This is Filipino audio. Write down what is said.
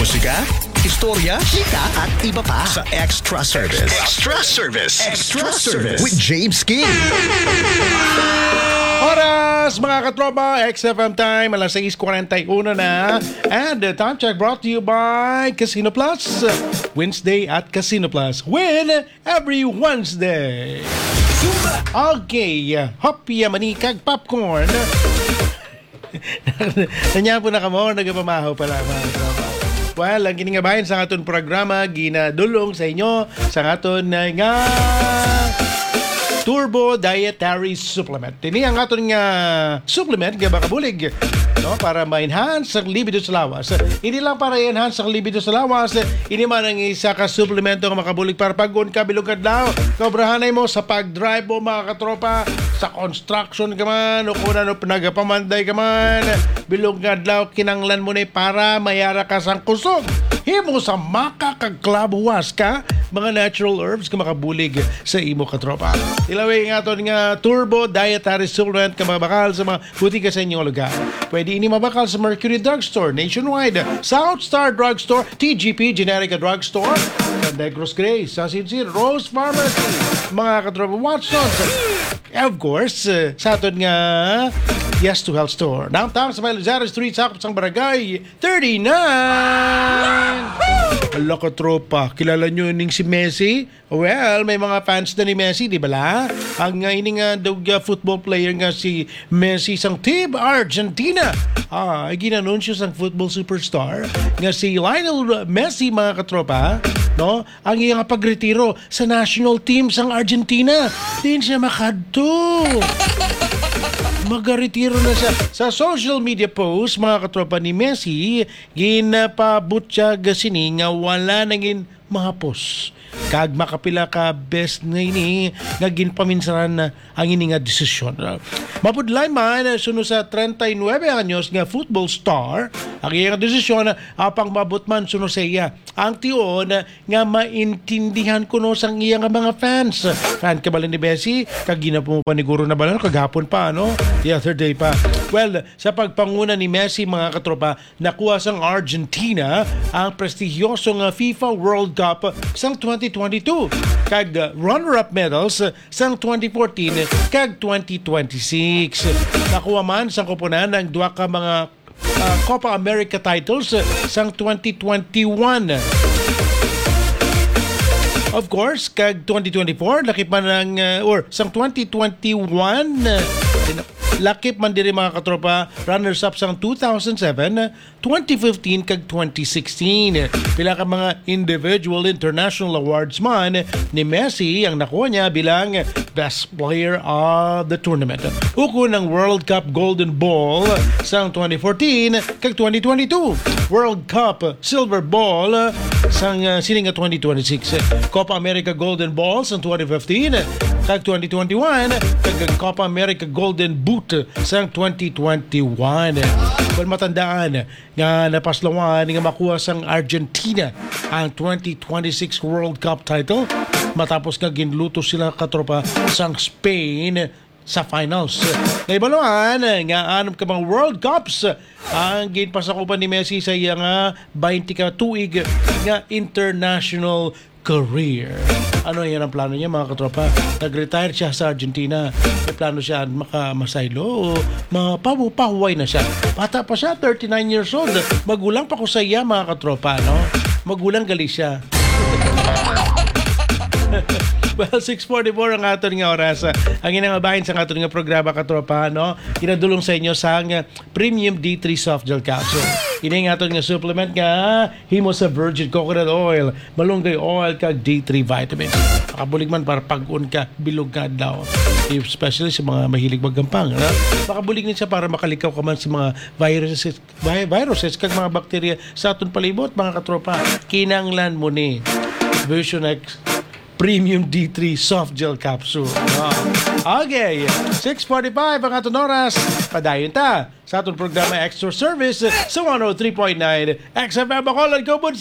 Musika, istorya, Chika at iba pa. sa Extra Service. Extra Service. Extra Service. With James King. Oras, mga katropa, XFM time, alas 6:41 na. And the time check brought to you by Casino Plus. Wednesday at Casino Plus. Win every Wednesday. Okay, hopya manikag popcorn. Nanyan po na kamo, nagpamahaw pala mga katropa. Well, ang giningabayan sa aton programa, ginadulong sa inyo sa aton nga Turbo Dietary Supplement. Ini ang aton nga supplement nga makabulig, no, para ma-enhance ang libido sa lawas. Hindi lang para i-enhance ang libido sa lawas, ini man ang isa ka suplemento nga makabulig para pag-un ka bilog kadlaw. Kobrahanay mo sa pag-drive mo mga katropa, sa construction ka man, o kung ano nagapamanday ka man, bilog kadlaw kinanglan mo na para mayara ka sang kusog. Himo sa makakagklabuwas ka mga natural herbs ka makabulig sa imo katropa. Ilaway nga aton nga Turbo Dietary Supplement ka mabakal sa mga butika sa inyong lugar. Pwede ini mabakal sa Mercury Drugstore nationwide, Southstar Drugstore, TGP Generica Drugstore, Negros Grace, Sasinsin, Rose Pharmacy, mga katropa Watsons. Of course, sa aton nga Yes to Health Store. Downtown sa Malazara Street, sakop sang Barangay 39. Hala ka tropa, kilala nyo ning si Messi? Well, may mga fans na ni Messi, di ba la? Ang ini nga football player nga si Messi sang Team Argentina. Ay ginanunsyo sang football superstar nga si Lionel Messi mga katropa, no? Ang iyang pagretiro sa national team sang Argentina. Din siya makadto. Magaretiro na siya. Sa social media post, mga katropa ni Messi, ginapabot siya gasini nga wala naging mahapos. Kag makapila ka best na ini nga ginpaminsaran na ang ini nga desisyon. Mapudlay man suno sa 39 anyos nga football star ang iyang desisyon apang mabot man suno sa iya. Ang tiyon nga maintindihan kuno sang iyang mga fans. Fan ka ba ni Messi? Kag ginapupaniguro na ba kagapon pa no? The other day pa. Well, sa pagpanguna ni Messi mga katropa, nakuha sang Argentina ang prestigyosong FIFA World Cup sang 2022 kag runner-up medals sang 2014 kag 2026. Nakuha man sang koponan ng duha ka mga Copa America titles sang 2021. Of course, kag 2024 lakip man ng or sang 2021 lakip man diri mga katropa runners-up sang 2007, 2015 kag 2016. Pila ka mga individual international awards man ni Messi ang nakuha niya bilang best player of the tournament. Uko ng World Cup Golden Ball sang 2014 kag 2022. World Cup Silver Ball sang sininga 2026. Copa America Golden Ball sang 2015 kag 2021 kag Copa America Golden Boot sang 2021. Kung matandaan nga napaslawan nga makuha sang Argentina ang 2026 World Cup title matapos nga ginluto sila katropa sang Spain sa finals. Ngaybaluan nga anam ka mga World Cups ang ginpasakupan ni Messi sa iya nga 20 ka tuig nga international career. Ano yan ang plano niya mga katropa? Nag-retire siya sa Argentina. May plano siya makamasaylo o mapahuway na siya. Bata pa siya, 39 years old. Magulang pa ko sa iya mga katropa, no? Magulang gali siya. Well, 6:44 ang aton nga oras. Ang inangabahin sa aton nga programa katropa, no? Kinadulong sa inyo sa Premium D3 Soft Gel Capsule. Ini nga aton nga supplement nga himo sa virgin coconut oil, malunggay oil kag D3 vitamins. Makabulig man para pag-un ka bilog ka daw. Especially sa mga mahilig maggampang, no? Makabulig din siya para makalikaw ka man sa mga viruses kag mga bakterya sa aton palibot mga katropa. Kinanglan mo ni Vision X Premium D3 Soft Gel Capsule. Okay, 6:45 ang aton oras. Padayon ta sa aton programa Extra Service sa 103.9 XFM Bacolod, Cobun